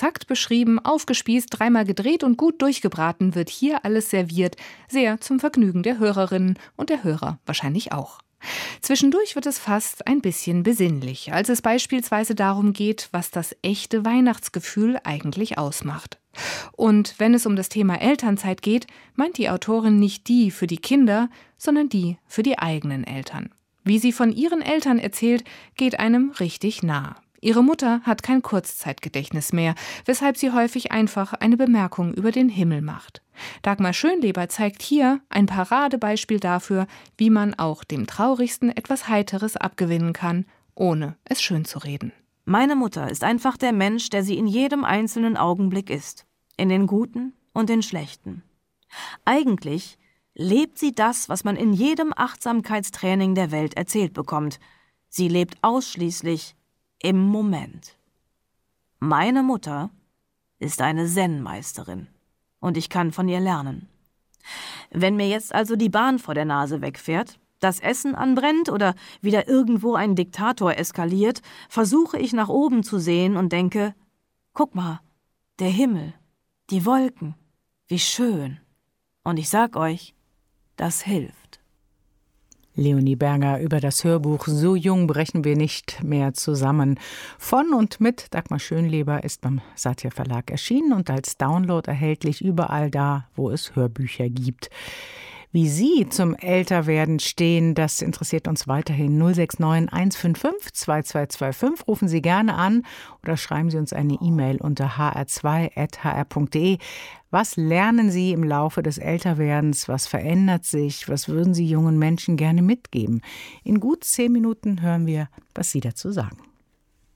exakt beschrieben, aufgespießt, dreimal gedreht und gut durchgebraten wird hier alles serviert, sehr zum Vergnügen der Hörerinnen und der Hörer wahrscheinlich auch. Zwischendurch wird es fast ein bisschen besinnlich, als es beispielsweise darum geht, was das echte Weihnachtsgefühl eigentlich ausmacht. Und wenn es um das Thema Elternzeit geht, meint die Autorin nicht die für die Kinder, sondern die für die eigenen Eltern. Wie sie von ihren Eltern erzählt, geht einem richtig nah. Ihre Mutter hat kein Kurzzeitgedächtnis mehr, weshalb sie häufig einfach eine Bemerkung über den Himmel macht. Dagmar Schönleber zeigt hier ein Paradebeispiel dafür, wie man auch dem Traurigsten etwas Heiteres abgewinnen kann, ohne es schönzureden. Meine Mutter ist einfach der Mensch, der sie in jedem einzelnen Augenblick ist. In den guten und den schlechten. Eigentlich lebt sie das, was man in jedem Achtsamkeitstraining der Welt erzählt bekommt. Sie lebt ausschließlich im Moment. Meine Mutter ist eine Zen-Meisterin und ich kann von ihr lernen. Wenn mir jetzt also die Bahn vor der Nase wegfährt, das Essen anbrennt oder wieder irgendwo ein Diktator eskaliert, versuche ich nach oben zu sehen und denke, guck mal, der Himmel, die Wolken, wie schön. Und ich sag euch, das hilft. Leonie Berger über das Hörbuch »So jung brechen wir nicht mehr zusammen« von und mit Dagmar Schönleber ist beim Satir Verlag erschienen und als Download erhältlich überall da, wo es Hörbücher gibt. Wie Sie zum Älterwerden stehen, das interessiert uns weiterhin. 069 155 2225. Rufen Sie gerne an oder schreiben Sie uns eine E-Mail unter hr2@hr.de. Was lernen Sie im Laufe des Älterwerdens? Was verändert sich? Was würden Sie jungen Menschen gerne mitgeben? In gut 10 Minuten hören wir, was Sie dazu sagen.